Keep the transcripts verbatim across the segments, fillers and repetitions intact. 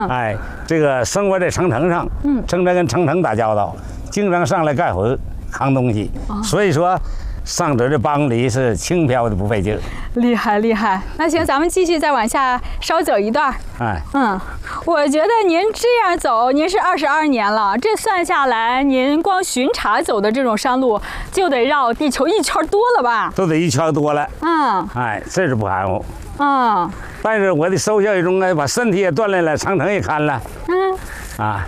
哎，这个生活在城城上，嗯，经常跟城城打交道，经常上来干活扛东西，哦、所以说上这这八公里是轻飘的不费劲。 厉害厉害！那行，咱们继续再往下稍走一段。 哎， 嗯，我觉得您这样走，您是二十二年了，这算下来，您光巡查走的这种山路，就得绕地球一圈多了吧？ 都得一圈多了。 嗯， 哎，这是不含糊。 嗯， 但是我的收效中呢，把身体也锻炼了，长城也看了。嗯，啊，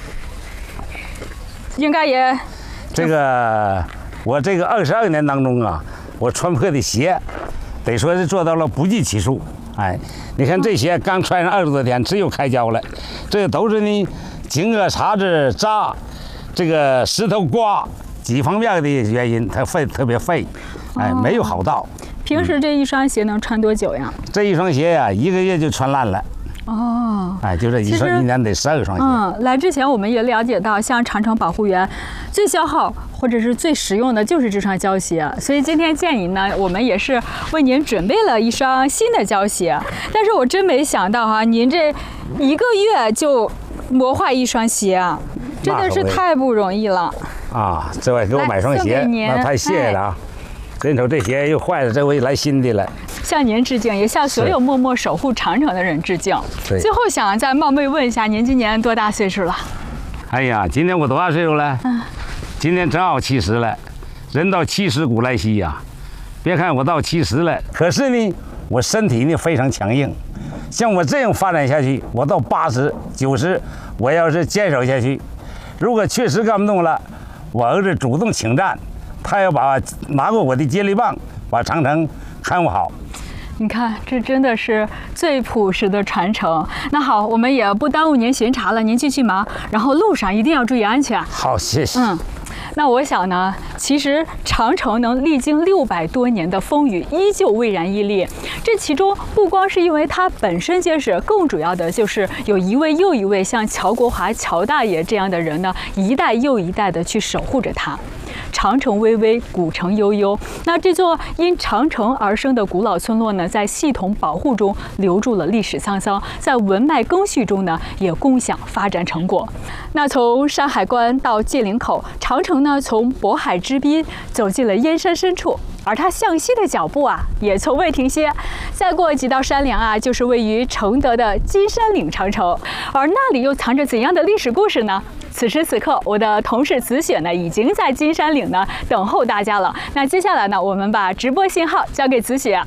应该也。 这个我这个二十二年当中啊，我穿破的鞋，得说是做到了不计其数。哎，你看这鞋刚穿上二十多天，只有开胶了，这都是呢经过茬子扎，这个石头刮几方面的原因，它废特别废，哎，没有好道。 平时这一双鞋能穿多久呀？ 这一双鞋呀，一个月就穿烂了。 哦， 哎，就这一双，一年得十二双鞋。 嗯，来之前我们也了解到，像长城保护员最消耗或者是最实用的就是这双胶鞋，所以今天见您呢，我们也是为您准备了一双新的胶鞋。但是我真没想到哈、啊，您这一个月就磨坏一双鞋啊，真的是太不容易了。 啊，这位给我买双鞋，那太谢谢了啊！人瞅这鞋又坏了，这回来新的了。 向您致敬，也向所有默默守护长城的人致敬。最后想再冒昧问一下，您今年多大岁数了？ 哎呀，今年我多大岁数了？嗯，今年正好七十了。人到七十古来稀呀，别看我到七十了，可是呢，我身体呢非常强硬。像我这样发展下去，我到八十、九十，我要是坚守下去，如果确实干不动了，我儿子主动请战，他要把拿过我的接力棒，把长城看护好。 你看，这真的是最朴实的传承。那好，我们也不耽误您巡查了，您继续忙，然后路上一定要注意安全。 好，谢谢。 嗯。那我想呢，其实长城能历经六百多年的风雨，依旧巍然屹立。这其中不光是因为它本身结实，更主要的就是有一位又一位像乔国华、乔大爷这样的人呢，一代又一代的去守护着它。长城巍巍，古城悠悠。那这座因长城而生的古老村落呢，在系统保护中留住了历史沧桑，在文脉更续中呢，也共享发展成果。那从山海关到界岭口，长城呢，从渤海之滨走进了燕山深处。而它向西的脚步啊，也从未停歇。再过几道山梁啊，就是位于承德的金山岭长城。而那里又藏着怎样的历史故事呢？此时此刻，我的同事子雪呢，已经在金山岭呢等候大家了。那接下来呢，我们把直播信号交给子雪。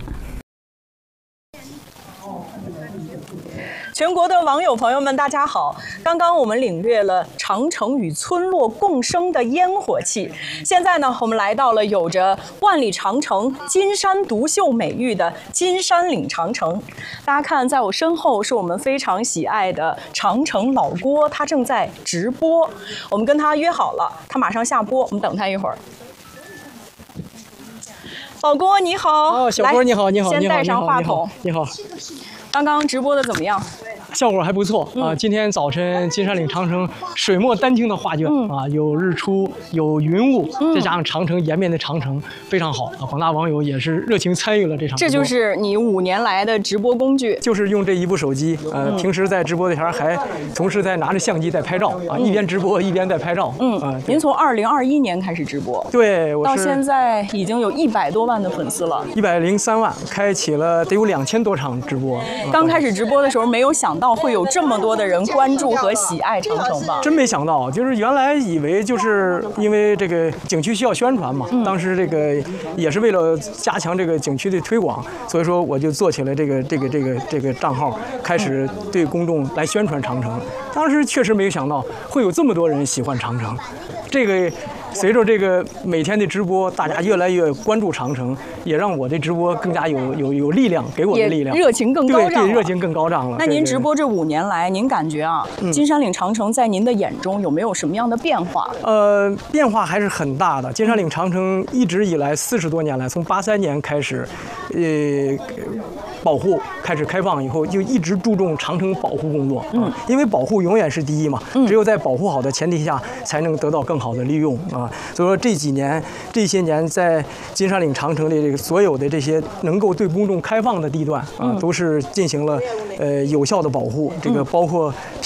全国的网友朋友们，大家好！刚刚我们领略了长城与村落共生的烟火气，现在呢，我们来到了有着“万里长城金山独秀”美誉的金山岭长城。大家看，在我身后是我们非常喜爱的长城老郭，他正在直播。我们跟他约好了，他马上下播，我们等他一会儿。老郭你好， 哦，小郭你好，你好， 先带上话筒， 你好。 刚刚直播的怎么样？ 效果还不错啊！今天早晨金山岭长城水墨丹青的画卷啊，有日出，有云雾，再加上长城延绵的长城，非常好啊！广大网友也是热情参与了这场。 这就是你五年来的直播工具， 就是用这一部手机。呃，平时在直播的前还同时在拿着相机在拍照啊，一边直播一边在拍照。 嗯啊，您从二零二一年开始直播， 对，我到现在已经有一百多万的粉丝了， 一百零三万，开启了得有两千多场直播。 刚开始直播的时候，没有想到会有这么多的人关注和喜爱长城吧？ 真没想到，就是原来以为就是因为这个景区需要宣传嘛，嗯、当时这个也是为了加强这个景区的推广，所以说我就做起了这个这个这个这个账号，开始对公众来宣传长城。当时确实没有想到会有这么多人喜欢长城，这个。随着这个每天的直播，大家越来越关注长城，也让我的直播更加有有有力量，给我的力量， 热情更高涨了。 对对，热情更高涨了。 那您直播这五年来，您感觉啊，嗯、金山岭长城在您的眼中有没有什么样的变化？ 呃，变化还是很大的。金山岭长城一直以来四十多年来，从八三年开始，呃。保护开始开放以后，就一直注重长城保护工作。嗯，因为保护永远是第一嘛。嗯，只有在保护好的前提下，才能得到更好的利用啊。所以说这几年、这些年，在金山岭长城的这个所有的这些能够对公众开放的地段啊，都是进行了呃有效的保护。这个包括